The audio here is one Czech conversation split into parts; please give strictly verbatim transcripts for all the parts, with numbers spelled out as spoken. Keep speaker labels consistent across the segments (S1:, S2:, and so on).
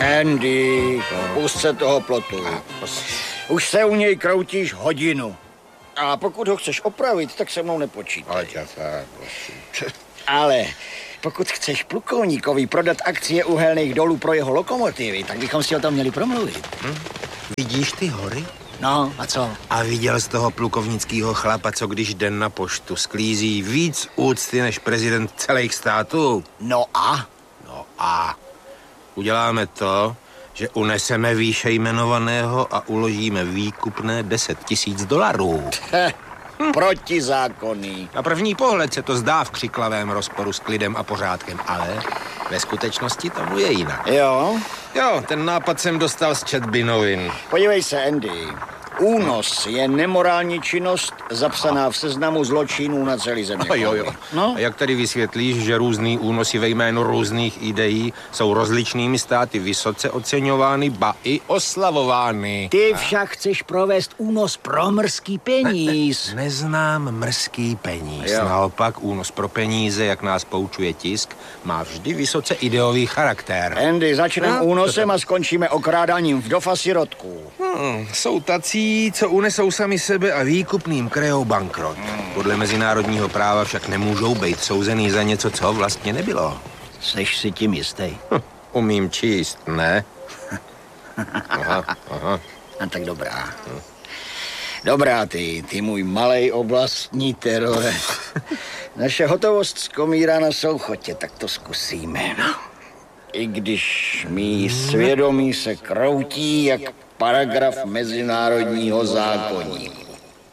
S1: Andy, pust se toho plotu. Už se u něj kroutíš hodinu. A pokud ho chceš opravit, tak se mnou nepočítaj.
S2: Ale tě fakt, prosím.
S1: Ale pokud chceš plukovníkovi prodat akcie uhelných dolů pro jeho lokomotivy, tak bychom si o tom měli promluvit.
S2: Hm? Vidíš ty hory?
S1: No, a co?
S2: A viděl z toho plukovnického chlapa, co když den na poštu sklízí víc úcty než prezident celých států?
S1: No a?
S2: No a uděláme to, že uneseme výše jmenovaného a uložíme výkupné deset tisíc dolarů.
S1: Protizákonný.
S2: Na první pohled se to zdá v křiklavém rozporu s klidem a pořádkem, ale ve skutečnosti tomu je jinak.
S1: Jo?
S2: Jo, ten nápad jsem dostal z četby novin.
S1: Podívej se, Andy. Únos je nemorální činnost zapsaná v seznamu zločinů na celý země.
S2: Oh, jo, jo.
S1: No?
S2: A jak tady vysvětlíš, že různý únosy ve jménu různých ideí jsou rozličnými státy vysoce oceňovány, ba i oslavovány?
S1: Ty však chceš provést únos pro mrzký peníz.
S2: Neznám mrzký peníz.
S1: Jo.
S2: Naopak únos pro peníze, jak nás poučuje tisk, má vždy vysoce ideový charakter.
S1: Andy, začneme
S2: No?
S1: únosem a skončíme okrádáním vdov a sirotků.
S2: Hmm, jsou tací, co unesou sami sebe a výkupným krejou bankrot. Podle mezinárodního práva však nemůžou být souzený za něco, co vlastně nebylo.
S1: Seš si tím jistý?
S2: Hm, umím číst, ne? Aha, aha.
S1: No tak dobrá. Dobrá ty, ty můj malej oblastní terore. Naše hotovost skomírá na souchotě, tak to zkusíme. I když mý svědomí se kroutí jak paragraf mezinárodního zákoníku.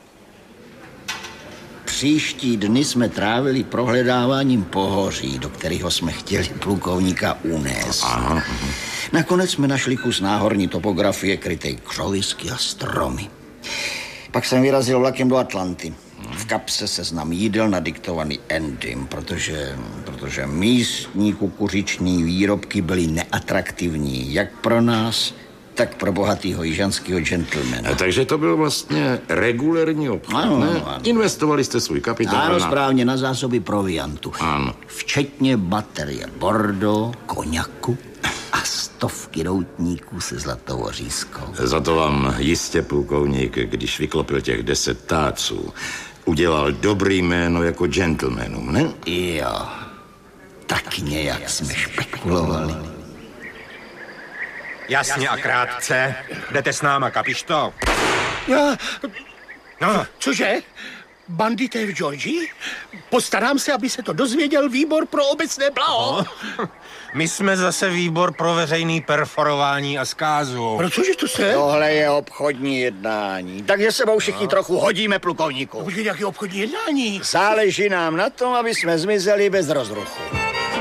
S1: Příští dny jsme trávili prohledáváním pohoří, do kterého jsme chtěli plukovníka unést.
S3: Aha.
S1: Nakonec jsme našli kus náhorní topografie krytej křovisky a stromy. Pak jsem vyrazil vlakem do Atlanty. V kapse seznam jídel nadiktovaný Andym, protože, protože místní kukuřiční výrobky byly neatraktivní jak pro nás, tak pro bohatýho jižanského gentlemana.
S3: Takže to byl vlastně regulérní obchod,
S1: Ano,
S3: ne?
S1: ano, ano.
S3: Investovali jste svůj kapitál
S1: Ano,
S3: na...
S1: správně, na zásoby proviantu.
S3: Ano.
S1: Včetně baterie Bordeaux, koněku a stovky doutníků se zlatou řízkou.
S3: Za to vám jistě plukovník, když vyklopil těch deset táců, udělal dobrý jméno jako gentlemanům, ne?
S1: Jo, tak nějak jsme špekulovali.
S2: Jasně a krátce. Jdete s náma, kapiš to?
S4: Já,
S2: No,
S4: cože? Bandité v Georgii? Postarám se, aby se to dozvěděl výbor pro obecné blaho.
S2: my jsme zase výbor pro veřejný perforování a zkázu.
S4: Protože to se?
S1: Tohle je obchodní jednání, takže sebou všichni trochu hodíme plukovníku.
S4: Počkej, nějaké obchodní jednání.
S1: Záleží nám na tom, aby jsme zmizeli bez rozruchu.